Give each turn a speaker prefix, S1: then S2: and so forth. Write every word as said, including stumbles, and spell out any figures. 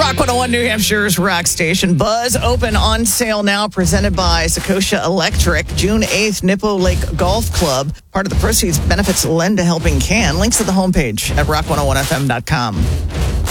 S1: Rock one oh one New Hampshire's rock station. Buzz open on sale now, presented by Secocia Electric. June eighth, Nippo Lake Golf Club. Part of the proceeds benefits Lend a Helping Can. Links at the homepage at rock one oh one f m dot com.